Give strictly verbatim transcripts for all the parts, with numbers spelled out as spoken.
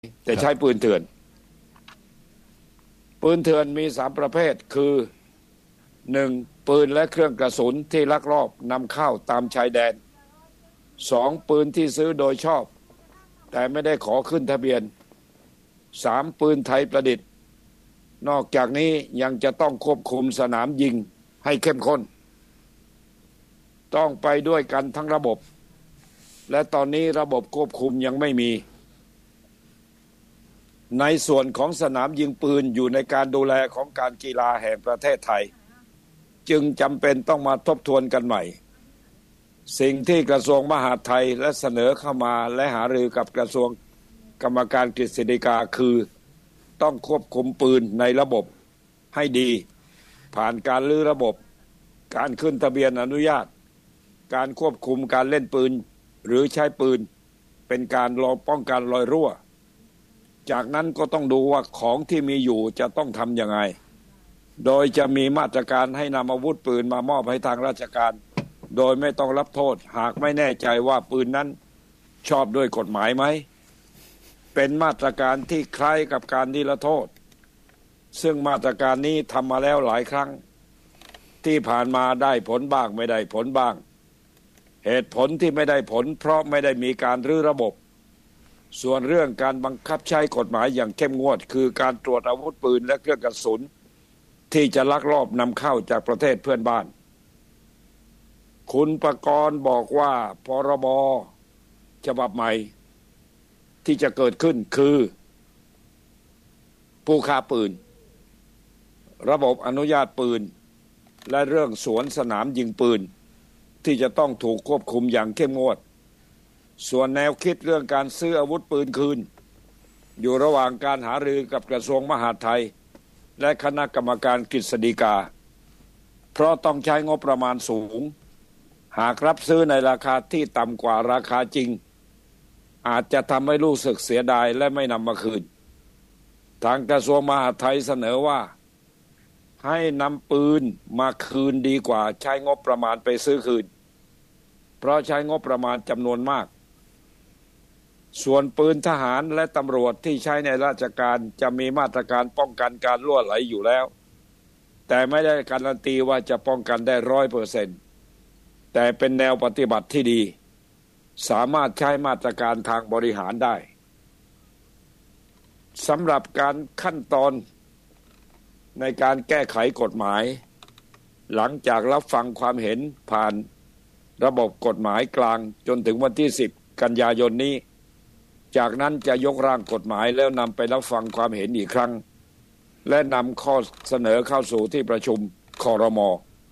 แต่ใช้ปืนเถื่อนปืนเถื่อนมีสามประเภทคือหนึ่งปืนและเครื่องกระสุนที่ลักลอบนำเข้าตามชายแดนสองปืนที่ซื้อโดยชอบแต่ไม่ได้ขอขึ้นทะเบียนสามปืนไทยประดิษฐ์นอกจากนี้ยังจะต้องควบคุมสนามยิงให้เข้มข้นต้องไปด้วยกันทั้งระบบและตอนนี้ระบบควบคุมยังไม่มีในส่วนของสนามยิงปืนอยู่ในการดูแลของการกีฬาแห่งประเทศไทยจึงจำเป็นต้องมาทบทวนกันใหม่สิ่งที่กระทรวงมหาดไทยและเสนอเข้ามาและหารือกับกระทรวงกรรมการกฤษฎีกาคือต้องควบคุมปืนในระบบให้ดีผ่านการรื้อระบบการขึ้นทะเบียนอนุญาตการควบคุมการเล่นปืนหรือใช้ปืนเป็นการรอป้องกันรอยรั่วจากนั้นก็ต้องดูว่าของที่มีอยู่จะต้องทำยังไงโดยจะมีมาตรการให้นำอาวุธปืนมามอบให้ทางราชการโดยไม่ต้องรับโทษหากไม่แน่ใจว่าปืนนั้นชอบด้วยกฎหมายไหมเป็นมาตรการที่คล้ายกับการนิรโทษซึ่งมาตรการนี้ทำมาแล้วหลายครั้งที่ผ่านมาได้ผลบ้างไม่ได้ผลบ้างเหตุผลที่ไม่ได้ผลเพราะไม่ได้มีการรื้อระบบส่วนเรื่องการบังคับใช้กฎหมายอย่างเข้มงวดคือการตรวจอาวุธปืนและเครื่องกระสุนที่จะลักลอบนำเข้าจากประเทศเพื่อนบ้านคุณประกรณ์บอกว่าพรบฉบับใหม่ที่จะเกิดขึ้นคือผู้ค้าปืนระบบอนุญาตปืนและเรื่องสวนสนามยิงปืนที่จะต้องถูกควบคุมอย่างเข้มงวดส่วนแนวคิดเรื่องการซื้ออาวุธปืนคืนอยู่ระหว่างการหารือกับกระทรวงมหาดไทยและคณะกรรมการกฤษฎีกาเพราะต้องใช้งบประมาณสูงหากรับซื้อในราคาที่ต่ำกว่าราคาจริงอาจจะทำให้รู้สึกเสียดายและไม่นำมาคืนทางกระทรวงมหาดไทยเสนอว่าให้นำปืนมาคืนดีกว่าใช้งบประมาณไปซื้อคืนเพราะใช้งบประมาณจำนวนมากส่วนปืนทหารและตำรวจที่ใช้ในราชการจะมีมาตรการป้องกันการรั่วไหลอยู่แล้วแต่ไม่ได้การันตีว่าจะป้องกันได้ร้อยเปอร์เซ็นต์แต่เป็นแนวปฏิบัติที่ดีสามารถใช้มาตรการทางบริหารได้สำหรับการขั้นตอนในการแก้ไขกฎหมายหลังจากรับฟังความเห็นผ่านระบบกฎหมายกลางจนถึงวันที่สิบกันยายนนี้จากนั้นจะยกร่างกฎหมายแล้วนำไปรับฟังความเห็นอีกครั้งและนำข้อเสนอเข้าสู่ที่ประชุมครม.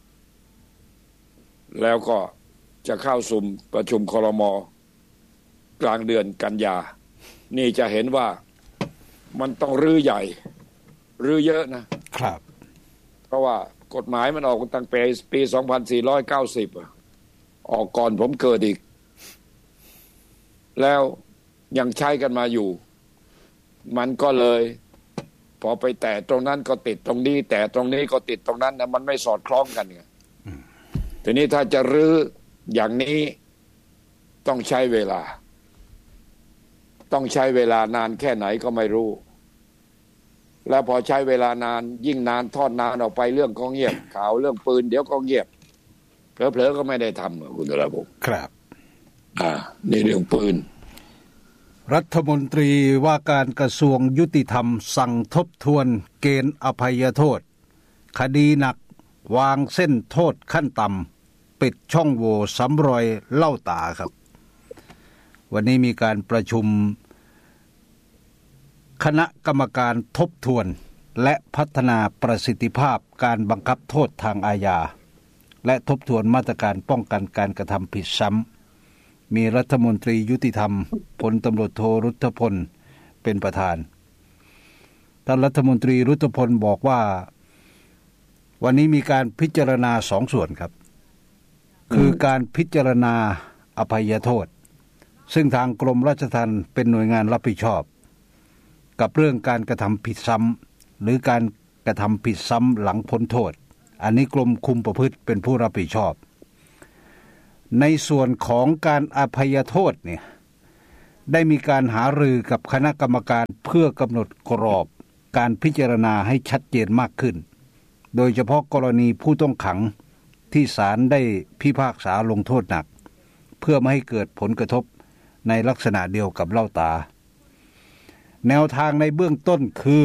แล้วก็จะเข้าสู่ประชุมครม.กลางเดือนกันยานี่จะเห็นว่ามันต้องรื้อใหญ่รื้อเยอะนะครับเพราะว่ากฎหมายมันออกตั้งแต่ปีสองพันสี่ร้อยเก้าสิบออกก่อนผมเกิดอีกแล้วยังใช้กันมาอยู่มันก็เลยพอไปแตะตรงนั้นก็ติดตรงนี้แต่ตรงนี้ก็ติดตรงนั้นนะมันไม่สอดคล้องกันไงทีนี้ถ้าจะรื้ออย่างนี้ต้องใช้เวลาต้องใช้เวลานานแค่ไหนก็ไม่รู้แล้วพอใช้เวลานานยิ่งนานทอดนานออกไปเรื่องก็เงียบข่าวเรื่องปืนเดี๋ยวก็เงียบเผลอๆก็ไม่ได้ทำคุณธนบุญครับอ่านี่เรื่องปืนรัฐมนตรีว่าการกระทรวงยุติธรรมสั่งทบทวนเกณฑ์อภัยโทษคดีหนักวางเส้นโทษขั้นต่ำปิดช่องโหว่สำรอยเล่าตาครับวันนี้มีการประชุมคณะกรรมการทบทวนและพัฒนาประสิทธิภาพการบังคับโทษทางอาญาและทบทวนมาตรการป้องกันการกระทำผิดซ้ำมีรัฐมนตรียุติธรรมพลตำรวจโทรุทธพลเป็นประธานท่านรัฐมนตรีรุทธพลบอกว่าวันนี้มีการพิจารณาสองส่วนครับคือการพิจารณาอภัยโทษซึ่งทางกรมราชทัณฑ์เป็นหน่วยงานรับผิดชอบกับเรื่องการกระทำผิดซ้ำหรือการกระทำผิดซ้ำหลังพ้นโทษอันนี้กรมคุมประพฤติเป็นผู้รับผิดชอบในส่วนของการอภัยโทษเนี่ยได้มีการหารือกับคณะกรรมการเพื่อกำหนดกรอบการพิจารณาให้ชัดเจนมากขึ้นโดยเฉพาะกรณีผู้ต้องขังที่ศาลได้พิพากษาลงโทษหนักเพื่อไม่ให้เกิดผลกระทบในลักษณะเดียวกับเหล้าตาแนวทางในเบื้องต้นคือ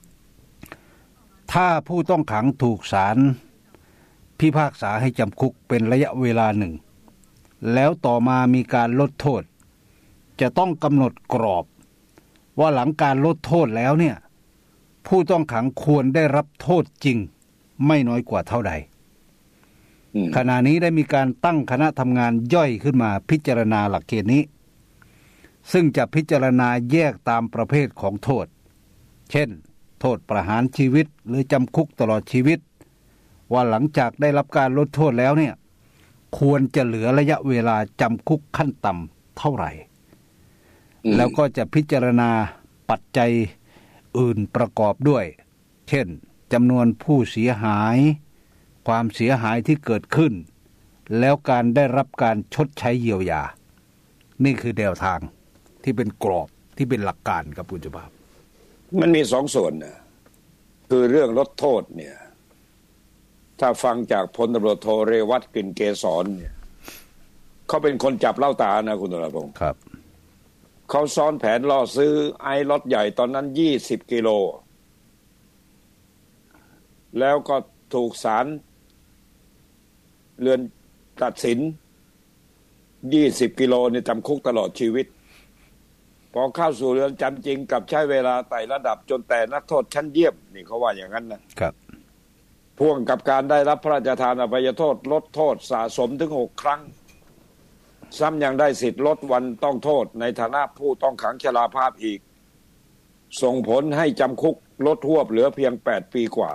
ถ้าผู้ต้องขังถูกศาลพิพากษาให้จำคุกเป็นระยะเวลาหนึ่งแล้วต่อมามีการลดโทษจะต้องกำหนดกรอบว่าหลังการลดโทษแล้วเนี่ยผู้ต้องขังควรได้รับโทษจริงไม่น้อยกว่าเท่าใดขณะนี้ได้มีการตั้งคณะทำงานย่อยขึ้นมาพิจารณาหลักเกณฑ์นี้ซึ่งจะพิจารณาแยกตามประเภทของโทษเช่นโทษประหารชีวิตหรือจำคุกตลอดชีวิตว่าหลังจากได้รับการลดโทษแล้วเนี่ยควรจะเหลือระยะเวลาจำคุกขั้นต่ำเท่าไหร่แล้วก็จะพิจารณาปัจจัยอื่นประกอบด้วยเช่นจำนวนผู้เสียหายความเสียหายที่เกิดขึ้นแล้วการได้รับการชดใช้เยียวยานี่คือแนวทางที่เป็นกรอบที่เป็นหลักการครับคุณสุภาพมันมีสองส่วนนะคือเรื่องลดโทษเนี่ยถ้าฟังจากพลตำรวจโทเรวัตกลิ่นเกษรเนี่ยเขาเป็นคนจับเหล้าตานะคุณธนพงศ์ครับเขาซ้อนแผนล่อซื้อไอล็อตใหญ่ตอนนั้นยี่สิบกิโลแล้วก็ถูกศาลเรือนตัดสินยี่สิบกิโลนี่จำคุกตลอดชีวิตพอเข้าสู่เรือนจำจริงกับใช้เวลาไต่ระดับจนแต่นักโทษชั้นเยี่ยมนี่เขาว่าอย่างนั้นนะครับพ่วงกับการได้รับพระราชทานอภัยโทษลดโทษสะสมถึงหกครั้งซ้ำยังได้สิทธิ์ลดวันต้องโทษในฐานะผู้ต้องขังชราภาพอีกส่งผลให้จำคุกลดหวบเหลือเพียงแปดปีกว่า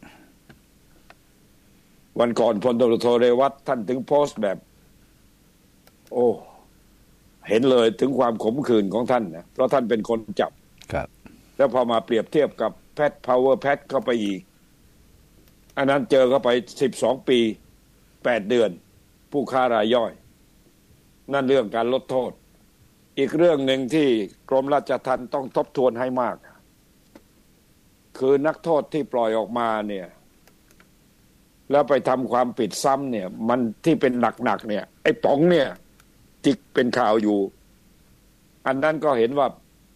วันก่อนพลตำรวจโทเรวัตท่านถึงโพสต์แบบโอ้เห็นเลยถึงความขมขื่นของท่านนะเพราะท่านเป็นคนจับครับแล้วพอมาเปรียบเทียบกับแพทพาวเวอร์แพทเข้าไปอีกอันนั้นเจอเข้าไปสิบสองปีแปดเดือนผู้ค้ารายย่อยนั่นเรื่องการลดโทษอีกเรื่องหนึ่งที่กรมราชทัณฑ์ต้องทบทวนให้มากคือนักโทษที่ปล่อยออกมาเนี่ยแล้วไปทำความผิดซ้ำเนี่ยมันที่เป็นหนักๆเนี่ยไอ้ป๋องเนี่ยที่เป็นข่าวอยู่อันนั้นก็เห็นว่า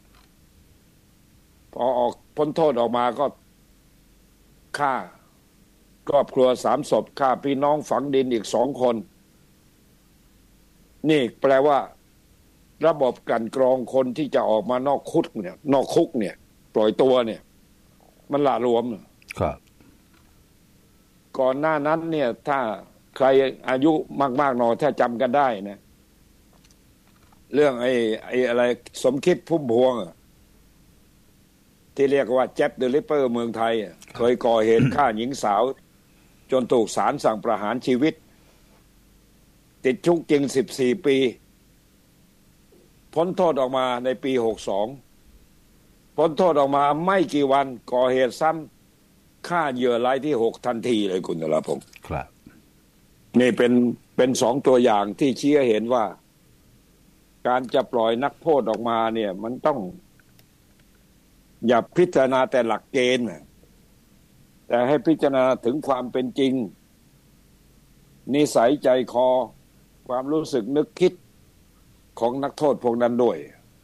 พอออกพ้นโทษออกมาก็ฆ่าครอบครัวสามศพฆ่าพี่น้องฝังดินอีกสองคนนี่แปลว่าระบบกลั่นกรองคนที่จะออกมานอกคุกเนี่ยนอกคุกเนี่ยปล่อยตัวเนี่ยมันหละหลวมครับก่อนหน้านั้นเนี่ยถ้าใครอายุมากๆหน่อยถ้าจำกันได้นะเรื่องไอ้ไอ้อะไรสมคิดพุ่มพวงที่เรียกว่าแจ็ปเดอะริปเปอร์เมืองไทยเคยก่อเหตุฆ่าหญิงสาวจนถูกศาลสั่งประหารชีวิตติดคุกจริงสิบสี่ปีพ้นโทษออกมาในปีหกสองพ้นโทษออกมาไม่กี่วันก่อเหตุซ้ำฆ่าเหยื่อรายที่หกทันทีเลยคุณธนพงศ์ครับนี่เป็นเป็นสองตัวอย่างที่ชี้ให้เห็นว่าการจะปล่อยนักโทษออกมาเนี่ยมันต้องอย่าพิจารณาแต่หลักเกณฑ์แต่ให้พิจารณาถึงความเป็นจริงนิสัยใจคอความรู้สึกนึกคิดของนักโทษพวกนั้นด้วย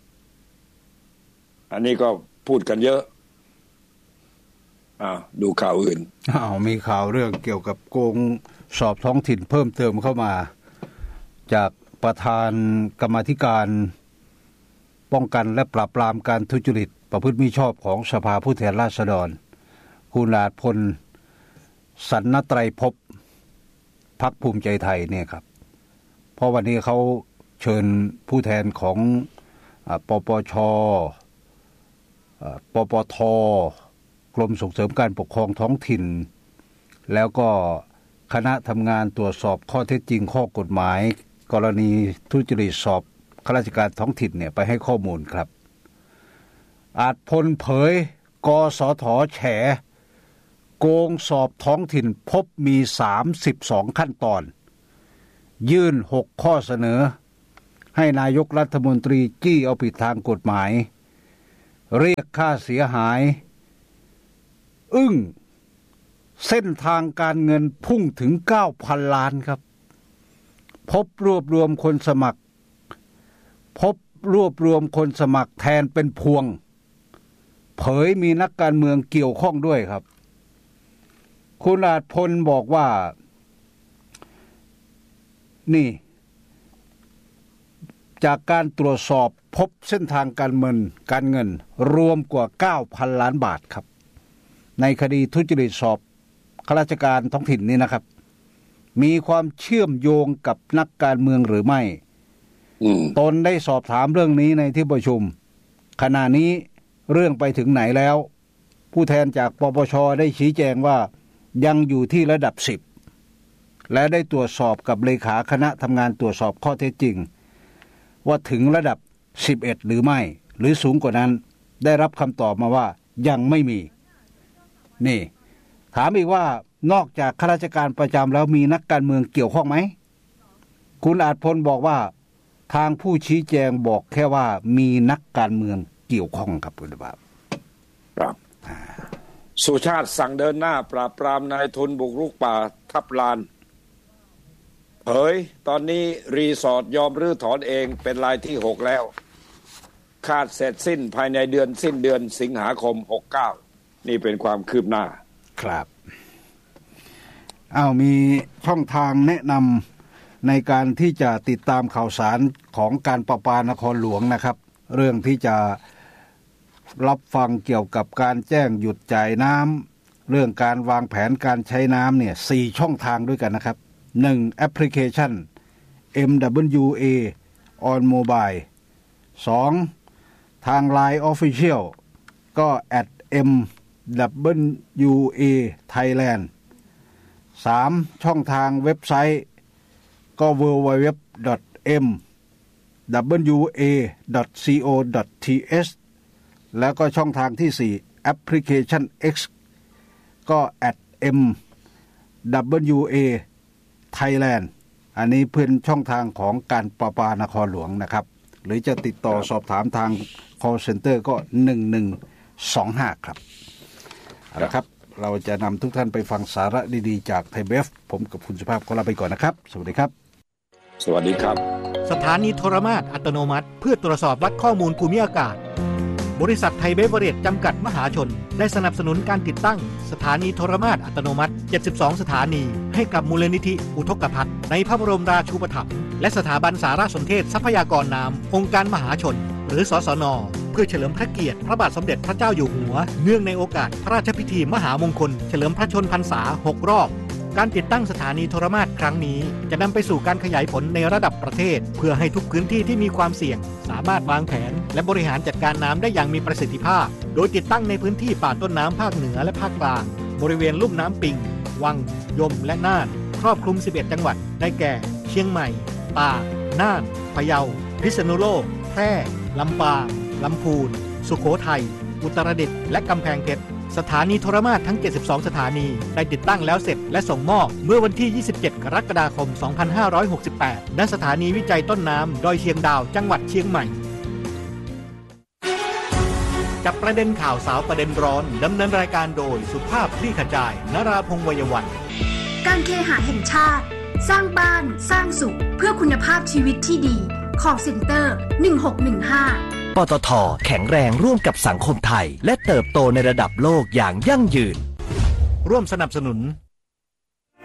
อันนี้ก็พูดกันเยอะอ่าดูข่าวอื่นอ้าวมีข่าวเรื่องเกี่ยวกับโกงสอบท้องถิ่นเพิ่มเติมเข้ามาจากประธานกรรมาธิการป้องกันและปราบปรามการทุจริตประพฤติมิชอบของสภาผู้แทนราษฎรคุณอาจพลสันนไตรภพพรรคภูมิใจไทยเนี่ยครับเพราะวันนี้เขาเชิญผู้แทนของปปช.ปปท.กรมส่งเสริมการปกครองท้องถิ่นแล้วก็คณะทำงานตรวจสอบข้อเท็จจริงข้อกฎหมายกรณีทุจริตสอบข้าราชการท้องถิ่นเนี่ยไปให้ข้อมูลครับอาจพลเผยกสท.แฉโกงสอบท้องถิ่นพบมีสามสิบสองขั้นตอนยื่นหกข้อเสนอให้นายกรัฐมนตรีจี้เอาผิดทางกฎหมายเรียกค่าเสียหายอึ้งเส้นทางการเงินพุ่งถึง เก้าพัน ล้านครับพบรวบรวมคนสมัครพบรวบรวมคนสมัครแทนเป็นพวงเผยมีนักการเมืองเกี่ยวข้องด้วยครับคุณอาจพลบอกว่านี่จากการตรวจสอบพบเส้นทางการเงินการเงินรวมกว่า เก้าพัน ล้านบาทครับในคดีทุจริตสอบข้าราชการท้องถิ่นนี่นะครับมีความเชื่อมโยงกับนักการเมืองหรือไม่ตนได้สอบถามเรื่องนี้ในที่ประชุมขณะนี้เรื่องไปถึงไหนแล้วผู้แทนจากปปช.ได้ชี้แจงว่ายังอยู่ที่ระดับสิบและได้ตรวจสอบกับเลขาคณะทำงานตรวจสอบข้อเท็จจริงว่าถึงระดับสิบเอ็ดหรือไม่หรือสูงกว่านั้นได้รับคำตอบมาว่ายังไม่มีนี่ถามอีกว่านอกจากข้าราชการประจำแล้วมีนักการเมืองเกี่ยวข้องไหมคุณอาจพลบอกว่าทางผู้ชี้แจงบอกแค่ว่ามีนักการเมืองเกี่ยวข้องครับคุณบาบครับสุชาติสั่งเดินหน้าปราบปรามนายทุนบุกรุกป่าทับลานเผยตอนนี้รีสอร์ทยอมรื้อถอนเองเป็นรายที่หกแล้วคาดเสร็จสิ้นภายในเดือนสิ้นเดือนสิงหาคมหกสิบเก้านี่เป็นความคืบหน้าครับอ้าวมีช่องทางแนะนำในการที่จะติดตามข่าวสารของการประปานครหลวงนะครับเรื่องที่จะรับฟังเกี่ยวกับการแจ้งหยุดจ่ายน้ำเรื่องการวางแผนการใช้น้ำเนี่ยสี่ช่องทางด้วยกันนะครับหนึ่งแอปพลิเคชัน เอ็ม ดับเบิลยู เอ on mobile สองทาง ไลน์ Official ก็ แอท เอ็ม ดับเบิลยู เอ Thailand สามช่องทางเว็บไซต์ก็ ดับเบิลยู ดับเบิลยู ดับเบิลยู ดอท เอ็ม ดับเบิลยู เอ ดอท ซี โอ ดอท ที เอช แล้วก็ช่องทางที่สี่แอปพลิเคชัน X ก็ แอท เอ็ม ดับเบิลยู เอ Thailand อันนี้เพื่อนช่องทางของการประปานครหลวงนะครับหรือจะติดต่อสอบถามทาง call center ก็หนึ่งหนึ่งสองห้าครับเอาละครับเราจะนำทุกท่านไปฟังสาระดีๆจากไทยเบฟผมกับคุณสุภาพขอลาไปก่อนนะครับสวัสดีครับสวัสดีครับสถานีโทรมาตรอัตโนมัติเพื่อตรวจสอบวัดข้อมูลภูมิอากาศบริษัทไทยเบเวอเรจจำกัดมหาชนได้สนับสนุนการติดตั้งสถานีโทรมาตรอัตโนมัติเจ็ดสิบสองสถานีให้กับมูลนิธิอุทกภัทรในพระบรมราชูปถัมภ์และสถาบันสารสนเทศทรัพยากรน้ำองค์การมหาชนหรือสสน.เพื่อเฉลิมพระเกียรติพระบาทสมเด็จพระเจ้าอยู่หัวเนื่องในโอกาสพระราชพิธีมหามงคลเฉลิมพระชนพรรษาหกรอบการติดตั้งสถานีโทรมาตรครั้งนี้จะนำไปสู่การขยายผลในระดับประเทศเพื่อให้ทุกพื้นที่ที่มีความเสี่ยงสามารถวางแผนและบริหารจัดการน้ำได้อย่างมีประสิทธิภาพโดยติดตั้งในพื้นที่ป่าต้นน้ำภาคเหนือและภาคกลางบริเวณลุ่มน้ำปิงวังยมและน่านครอบคลุมสิบเอ็ดจังหวัดได้แก่เชียงใหม่ตากน่านพะเยาพิษณุโลกแพร่ลำปางลำพูนสุโขทัยอุตรดิตถ์และกำแพงเพชรสถานีโทรมาตรทั้งเจ็ดสิบสองสถานีได้ติดตั้งแล้วเสร็จและส่งมอบเมื่อวันที่ยี่สิบเจ็ดกรกฎาคมสองพันห้าร้อยหกสิบแปดณสถานีวิจัยต้นน้ำดอยเชียงดาวจังหวัดเชียงใหม่จับประเด็นข่าวสาวประเด็นร้อนดำเนินรายการโดยสุภาพคลี่ขจายนราพงษ์วัยวันการเคหะแห่งชาติสร้างบ้านสร้างสุขเพื่อคุณภาพชีวิตที่ดีcall center หนึ่งหกหนึ่งห้าปตท.แข็งแรงร่วมกับสังคมไทยและเติบโตในระดับโลกอย่างยั่งยืนร่วมสนับสนุน